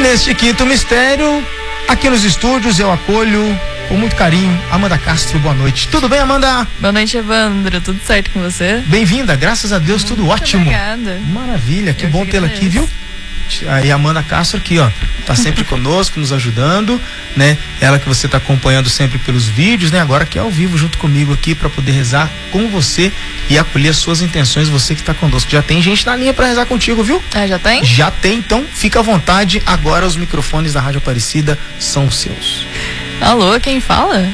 neste quinto mistério, aqui nos estúdios, eu acolho com muito carinho Amanda Castro. Boa noite. Tudo bem, Amanda? Boa noite, Evandro. Tudo certo com você? Bem-vinda, graças a Deus, tudo ótimo. Obrigada. Maravilha, que bom tê-la aqui, viu? Aí a Amanda Castro aqui, ó, tá sempre conosco, nos ajudando, né? Ela que você tá acompanhando sempre pelos vídeos, né? Agora aqui ao vivo junto comigo aqui para poder rezar com você e acolher as suas intenções, você que tá conosco. Já tem gente na linha para rezar contigo, viu? Ah, já tem? Já tem, então fica à vontade. Agora os microfones da Rádio Aparecida são seus. Alô, quem fala?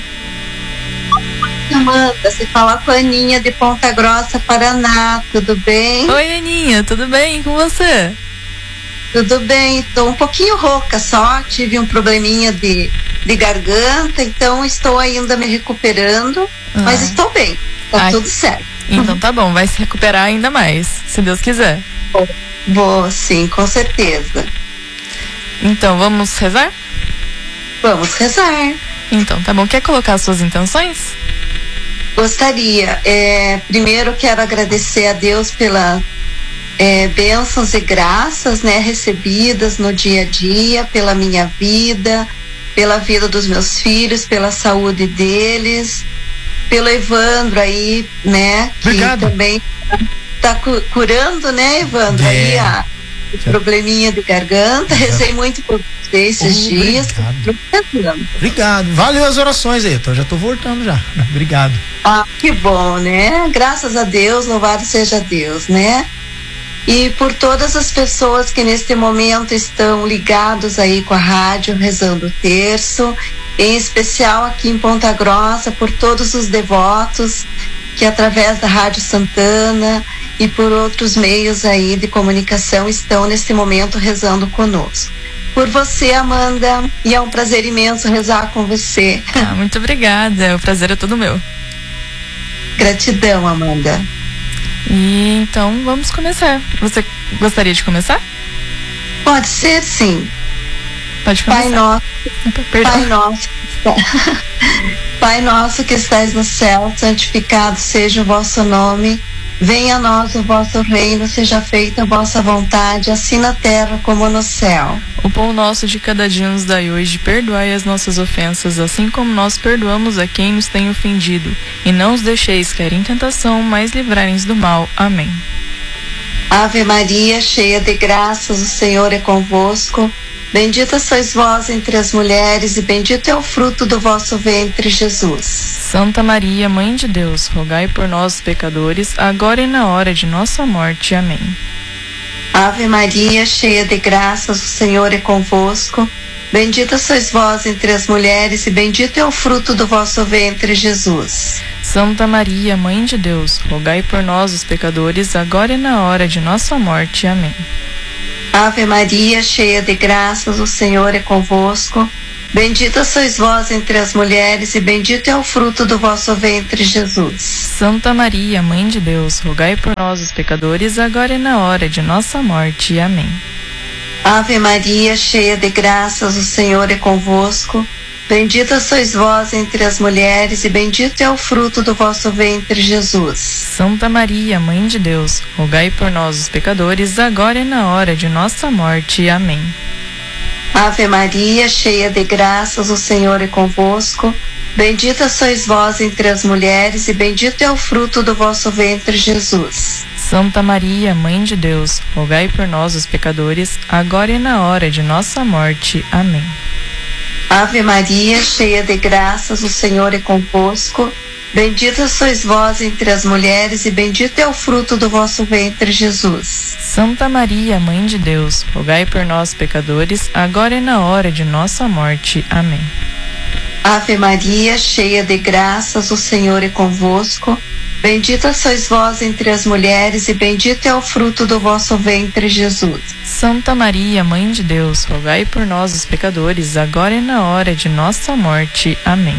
Amanda, você fala com a Aninha de Ponta Grossa, Paraná, tudo bem? Oi, Aninha, tudo bem com você? Tudo bem, estou um pouquinho rouca só, tive um probleminha de garganta, então estou ainda me recuperando, mas estou bem, tá tudo certo. Então tá bom, vai se recuperar ainda mais, se Deus quiser. Vou sim, com certeza. Então, vamos rezar? Vamos rezar. Então, tá bom, quer colocar as suas intenções? Gostaria, primeiro quero agradecer a Deus pela bênçãos e graças, né, recebidas no dia a dia, pela minha vida, pela vida dos meus filhos, pela saúde deles, pelo Evandro aí, né, que Obrigado. também tá curando, né, Evandro, aí o probleminha de garganta. Rezei muito por você esses dias. Obrigado, valeu as orações aí, então já tô voltando já. Obrigado. Ah, que bom, né, graças a Deus, louvado seja Deus, né. E por todas as pessoas que neste momento estão ligados aí com a rádio, rezando o terço, em especial aqui em Ponta Grossa, por todos os devotos que através da Rádio Santana e por outros meios aí de comunicação estão neste momento rezando conosco. Por você, Amanda, e é um prazer imenso rezar com você. Ah, muito obrigada, o prazer é todo meu. Gratidão, Amanda. E então vamos começar. Você gostaria de começar? Pode ser, sim. Pode começar. Pai nosso, Pai nosso que estais no céu, santificado seja o vosso nome. Venha a nós o vosso reino, seja feita a vossa vontade, assim na terra como no céu. O pão nosso de cada dia nos dai hoje, perdoai as nossas ofensas, assim como nós perdoamos a quem nos tem ofendido. E não os deixeis cair em tentação, mas livrai-nos do mal. Amém. Ave Maria, cheia de graças, o Senhor é convosco. Bendita sois vós entre as mulheres, e bendito é o fruto do vosso ventre, Jesus. Santa Maria, Mãe de Deus, rogai por nós, pecadores, agora e na hora de nossa morte. Amém. Ave Maria, cheia de graças, o Senhor é convosco. Bendita sois vós entre as mulheres, e bendito é o fruto do vosso ventre, Jesus. Santa Maria, Mãe de Deus, rogai por nós, os pecadores, agora e na hora de nossa morte. Amém. Ave Maria, cheia de graças, o Senhor é convosco. Bendita sois vós entre as mulheres, e bendito é o fruto do vosso ventre, Jesus. Santa Maria, Mãe de Deus, rogai por nós, os pecadores, agora e na hora de nossa morte. Amém. Ave Maria, cheia de graças, o Senhor é convosco. Bendita sois vós entre as mulheres, e bendito é o fruto do vosso ventre, Jesus. Santa Maria, Mãe de Deus, rogai por nós, os pecadores, agora e na hora de nossa morte. Amém. Ave Maria, cheia de graças, o Senhor é convosco. Bendita sois vós entre as mulheres, e bendito é o fruto do vosso ventre, Jesus. Santa Maria, Mãe de Deus, rogai por nós, os pecadores, agora e na hora de nossa morte. Amém. Ave Maria, cheia de graças, o Senhor é convosco. Bendita sois vós entre as mulheres, e bendito é o fruto do vosso ventre, Jesus. Santa Maria, Mãe de Deus, rogai por nós, pecadores, agora e na hora de nossa morte. Amém. Ave Maria, cheia de graças, o Senhor é convosco. Bendita sois vós entre as mulheres, e bendito é o fruto do vosso ventre, Jesus. Santa Maria, Mãe de Deus, rogai por nós, os pecadores, agora e na hora de nossa morte. Amém.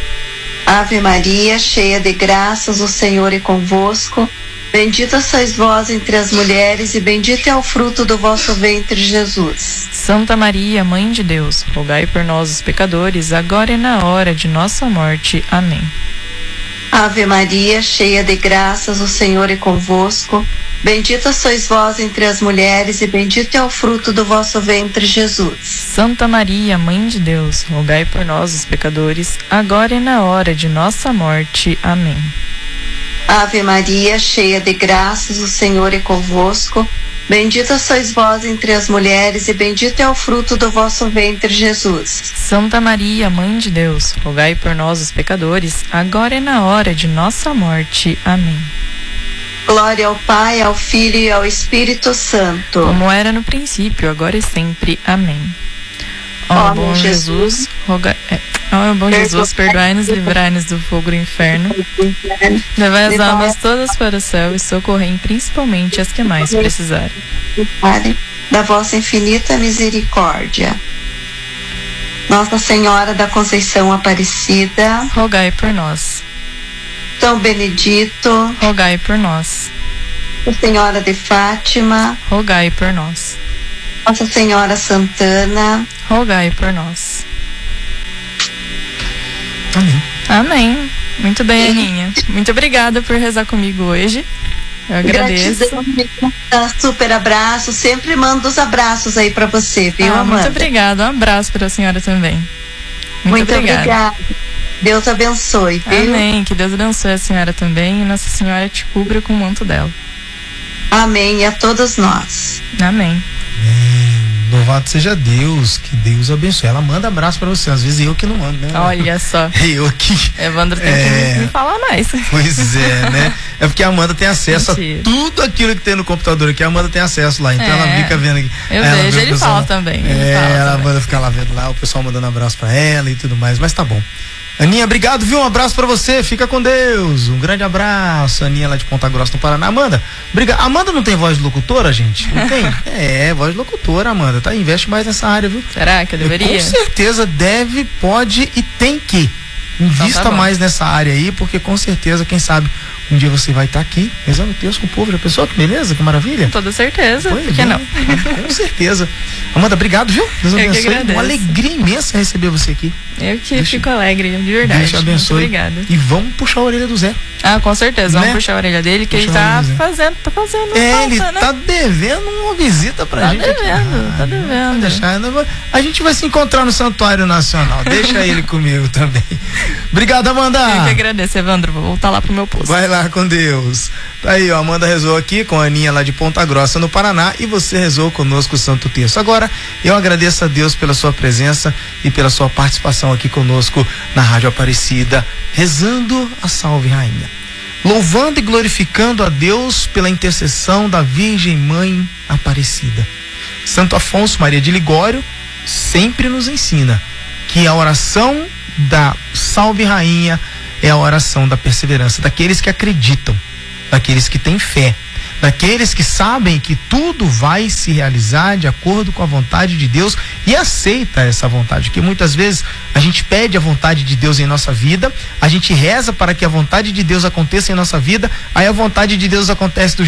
Ave Maria, cheia de graças, o Senhor é convosco. Bendita sois vós entre as mulheres, e bendito é o fruto do vosso ventre, Jesus. Santa Maria, Mãe de Deus, rogai por nós, os pecadores, agora e na hora de nossa morte. Amém. Ave Maria, cheia de graças, o Senhor é convosco. Bendita sois vós entre as mulheres, e bendito é o fruto do vosso ventre, Jesus. Santa Maria, Mãe de Deus, rogai por nós, os pecadores, agora e na hora de nossa morte. Amém. Ave Maria, cheia de graças, o Senhor é convosco. Bendita sois vós entre as mulheres, e bendito é o fruto do vosso ventre, Jesus. Santa Maria, Mãe de Deus, rogai por nós, os pecadores, agora e na hora de nossa morte. Amém. Glória ao Pai, ao Filho e ao Espírito Santo. Como era no princípio, agora e sempre. Amém. Ó bom Jesus, Jesus, perdoai-nos, livrai-nos do fogo do inferno. Levai as almas todas para o céu e socorrei principalmente as que mais precisarem. Da vossa infinita misericórdia. Nossa Senhora da Conceição Aparecida, rogai por nós. São Benedito, rogai por nós. Nossa Senhora de Fátima, rogai por nós. Nossa Senhora Santana, rogai por nós. Amém. Amém. Muito bem, Aninha. Muito obrigada por rezar comigo hoje. Eu agradeço. Gratidão, super abraço. Sempre mando os abraços aí pra você, viu, Amanda? Muito obrigada. Um abraço para a senhora também. Muito obrigada. Deus abençoe, viu? Amém. Que Deus abençoe a senhora também e Nossa Senhora te cubra com o manto dela. Amém. E a todos nós. Amém. Louvado seja Deus, que Deus abençoe. Ela manda abraço pra você, às vezes eu que não mando, né? Olha só. Eu aqui. Evandro tem que me falar mais. Pois é, né? É porque a Amanda tem acesso a tudo aquilo que tem no computador aqui, a Amanda tem acesso lá, então ela fica vendo aqui. Eu vejo, ele fala também. Ela manda ficar lá vendo lá, o pessoal mandando abraço pra ela e tudo mais, mas tá bom. Aninha, obrigado, viu? Um abraço pra você, fica com Deus. Um grande abraço, Aninha lá de Ponta Grossa, no Paraná. Amanda, obrigado. Amanda não tem voz de locutora, gente? Não tem? Voz de locutora, Amanda, tá? Investe mais nessa área, viu? Será que eu deveria? Com certeza deve, pode e tem que. Invista então mais nessa área aí, porque com certeza, quem sabe, um dia você vai estar aqui rezando Deus com o povo. Já pensou? Que beleza, que maravilha. Com toda certeza, por que não? Com certeza. Amanda, obrigado, viu? Deus abençoe. Uma alegria imensa receber você aqui. Eu que fico alegre, de verdade. Deus te abençoe. Muito obrigada. E vamos puxar a orelha do Zé. Com certeza, vamos puxar a orelha dele, que ele tá fazendo falta, ele né? tá devendo uma visita pra gente. Tá devendo. Deixar, a gente vai se encontrar no Santuário Nacional. Deixa ele comigo também. Obrigado, Amanda. Eu que agradeço, Evandro. Vou voltar lá pro meu posto. Vai lá com Deus. Tá aí, ó, a Amanda rezou aqui com a Aninha lá de Ponta Grossa, no Paraná, e você rezou conosco o Santo Terço. Agora, eu agradeço a Deus pela sua presença e pela sua participação aqui conosco na Rádio Aparecida, rezando a Salve Rainha. Louvando e glorificando a Deus pela intercessão da Virgem Mãe Aparecida. Santo Afonso Maria de Ligório sempre nos ensina que a oração da Salve Rainha é a oração da perseverança, daqueles que acreditam, daqueles que têm fé, daqueles que sabem que tudo vai se realizar de acordo com a vontade de Deus e aceita essa vontade, que muitas vezes a gente pede a vontade de Deus em nossa vida, a gente reza para que a vontade de Deus aconteça em nossa vida, aí a vontade de Deus acontece do